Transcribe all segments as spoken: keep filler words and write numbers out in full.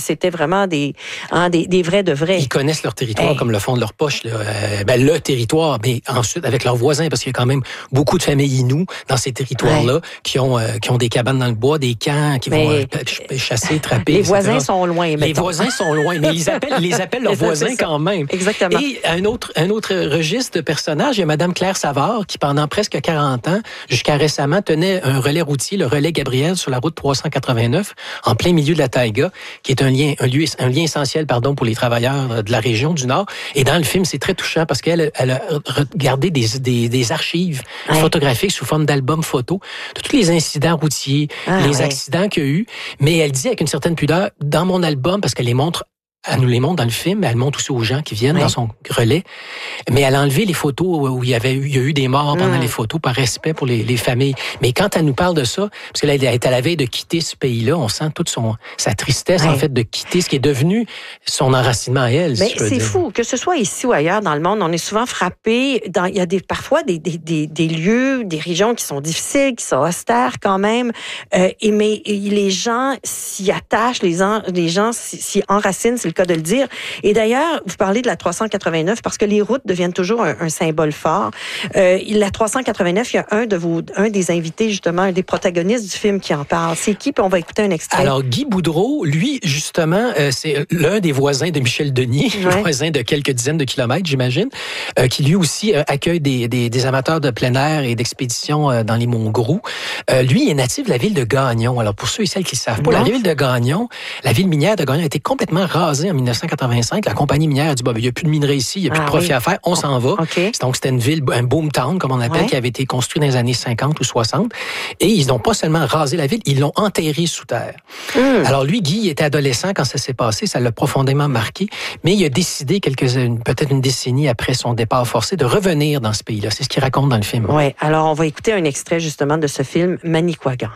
c'était vraiment des, hein, des, des vrais de vrais. Ils connaissent leur territoire hey. comme le fond de leur poche. Là. Euh, ben, le territoire, mais ensuite avec leurs voisins, parce qu'il y a quand même beaucoup de familles Innu dans ces territoires-là ouais. qui ont euh, qui ont des cabanes dans le bois, des camps, qui mais vont euh, chasser, trapper. Les et cetera. voisins sont loin. Les mettons. voisins sont loin, mais ils appellent, ils les appellent leurs voisins quand même. Exactement. Et un autre, un autre registre de personnages, il y a Madame Claire Savard qui, pendant presque quarante ans, jusqu'à récemment, tenait un relais routier, le relais Gabriel, sur la route trois cent quatre-vingt-neuf, en plein milieu de la taïga, qui est un lien, un lieu, un lien essentiel, pardon, pour les travailleurs de la région du Nord. Et dans le film, c'est très touchant parce qu'elle, elle a regardé des, des, des archives ouais. photographiques sous forme d'albums photos de tous les incidents routiers, ah, les ouais. accidents qu'il y a eu. Mais elle dit avec une certaine pudeur, dans mon album, parce qu'elle les montre, elle nous les montre dans le film, mais elle montre aussi aux gens qui viennent oui. dans son relais. Mais elle a enlevé les photos où il y avait eu, il y a eu des morts pendant mmh. les photos par respect pour les, les familles. Mais quand elle nous parle de ça, parce qu'elle est à la veille de quitter ce pays-là, on sent toute son, sa tristesse, oui. en fait, de quitter ce qui est devenu son enracinement à elle. Mais si c'est dire. Fou, que ce soit ici ou ailleurs dans le monde, on est souvent frappé. Dans, il y a des, parfois des, des, des, des lieux, des régions qui sont difficiles, qui sont austères quand même. Euh, et, mais et les gens s'y attachent, les, en, les gens s'y, s'y enracinent, c'est le cas de le dire. Et d'ailleurs, vous parlez de la trois cent quatre-vingt-neuf parce que les routes deviennent toujours un, un symbole fort. Euh, la trois cent quatre-vingt-neuf, il y a un de vos, un des invités justement, un des protagonistes du film qui en parle. C'est qui? Puis on va écouter un extrait. Alors Guy Boudreau, lui justement, euh, c'est l'un des voisins de Michel Denis, ouais. voisin de quelques dizaines de kilomètres, j'imagine, euh, qui lui aussi euh, accueille des, des, des amateurs de plein air et d'expédition euh, dans les monts Grou. Euh, lui, il est natif de la ville de Gagnon. Alors pour ceux et celles qui ne savent pas, non. la ville de Gagnon, la ville minière de Gagnon a été complètement rasée en mille neuf cent quatre-vingt-cinq. La compagnie minière a dit, bah, il n'y a plus de minerai ici, il n'y a plus ah, de profit oui. à faire, on s'en va. Okay. Donc, c'était une ville, un boom town, comme on appelle, ouais. qui avait été construit dans les années cinquante ou soixante. Et ils n'ont pas seulement rasé la ville, ils l'ont enterrée sous terre. Mm. Alors, lui, Guy, il était adolescent quand ça s'est passé, ça l'a profondément marqué, mais il a décidé, quelques, peut-être une décennie après son départ forcé, de revenir dans ce pays-là. C'est ce qu'il raconte dans le film. Oui, alors on va écouter un extrait, justement, de ce film, Manicouagan.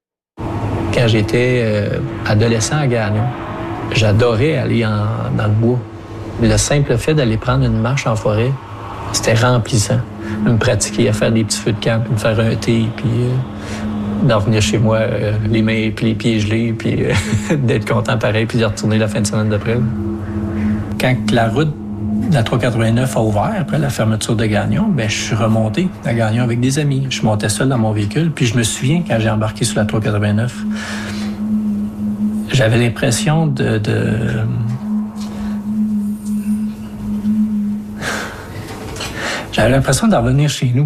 Quand j'étais euh, adolescent à Gagnon, j'adorais aller en, dans le bois. Le simple fait d'aller prendre une marche en forêt, c'était remplissant. Me pratiquer à faire des petits feux de camp, puis me faire un thé, puis euh, d'en revenir chez moi, euh, les mains puis les pieds gelés, puis euh, d'être content pareil, puis de retourner la fin de semaine d'après. Quand la route de la trois cent quatre-vingt-neuf a ouvert, après la fermeture de Gagnon, ben je suis remonté à Gagnon avec des amis. Je montais seul dans mon véhicule, puis je me souviens, quand j'ai embarqué sur la trois cent quatre-vingt-neuf, j'avais l'impression de, de... J'avais l'impression d'en revenir chez nous.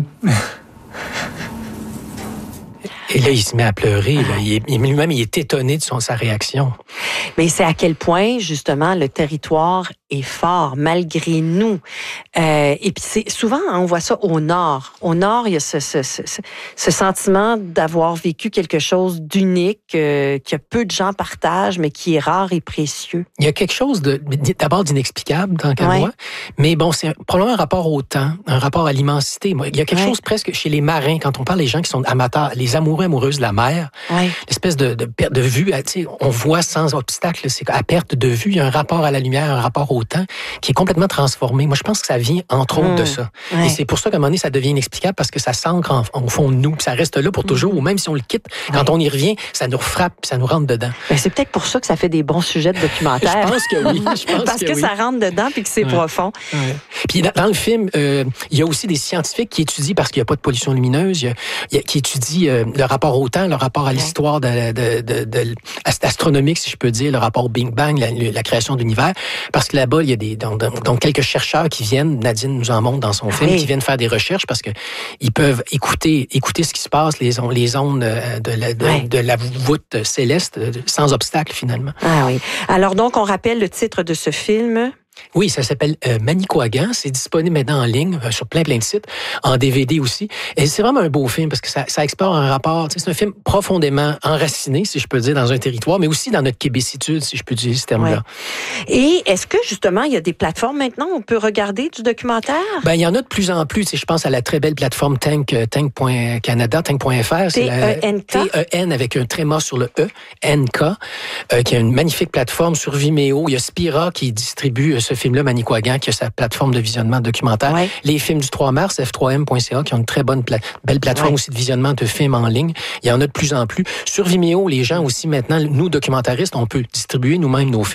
Et là, il se met à pleurer. Là. Il est, lui-même, il est étonné de son, sa réaction. Mais c'est à quel point, justement, le territoire est fort, malgré nous. Euh, et puis, c'est, souvent, on voit ça au nord. Au nord, il y a ce, ce, ce, ce sentiment d'avoir vécu quelque chose d'unique, euh, que peu de gens partagent, mais qui est rare et précieux. Il y a quelque chose de, d'abord d'inexplicable, tant qu'à ouais. moi. Mais bon, c'est probablement un rapport au temps, un rapport à l'immensité. Il y a quelque ouais. chose presque chez les marins, quand on parle des gens qui sont amateurs, les amoureux, amoureuses de la mer, ouais. l'espèce de, de perte de vue, on voit sans obstacle, c'est à perte de vue, il y a un rapport à la lumière, un rapport au temps qui est complètement transformé. Moi, je pense que ça vient entre autres mmh. de ça. Ouais. Et c'est pour ça qu'à un moment donné, ça devient inexplicable parce que ça s'ancre en, au fond de nous, puis ça reste là pour toujours, mmh. ou même si on le quitte, ouais. quand on y revient, ça nous frappe, puis ça nous rentre dedans. Ben, c'est peut-être pour ça que ça fait des bons sujets de documentaire. Je pense que oui. Je pense parce que, que oui. ça rentre dedans puis que c'est ouais. profond. Ouais. Puis dans, dans le film, euh, il y a aussi des scientifiques qui étudient, parce qu'il n'y a pas de pollution lumineuse, il y a, il y a, qui étudient euh, le rapport au temps, le rapport à l'histoire de, de, de, de, de astronomique, si je peux dire, le rapport au Big Bang, la, la création de l'univers, parce que là-bas, il y a des donc, donc quelques chercheurs qui viennent, Nadine nous en montre dans son film, oui. qui viennent faire des recherches parce que ils peuvent écouter écouter ce qui se passe, les ondes, les ondes de la, de, oui. de la voûte céleste, sans obstacle finalement. Ah oui. Alors donc, on rappelle le titre de ce film. Oui, ça s'appelle euh, Manicouagan. C'est disponible maintenant en ligne, euh, sur plein, plein de sites, en D V D aussi. Et c'est vraiment un beau film parce que ça, ça explore un rapport. C'est un film profondément enraciné, si je peux dire, dans un territoire, mais aussi dans notre québécitude, si je peux utiliser ce terme-là. Ouais. Et est-ce que, justement, il y a des plateformes maintenant où on peut regarder du documentaire? Ben, il y en a de plus en plus. Je pense à la très belle plateforme Tank, tank point canada, tank point f r. T E N K. T E N avec un tréma sur le E, N K, euh, qui a une magnifique plateforme sur Vimeo. Il y a Spira qui distribue euh, ce film-là, Manicouagan, qui a sa plateforme de visionnement documentaire. Ouais. Les films du trois mars, F trois M point C A, qui ont une très bonne pla- belle plateforme ouais. aussi de visionnement de films en ligne. Il y en a de plus en plus. Sur Vimeo, les gens aussi maintenant, nous documentaristes, on peut distribuer nous-mêmes nos films.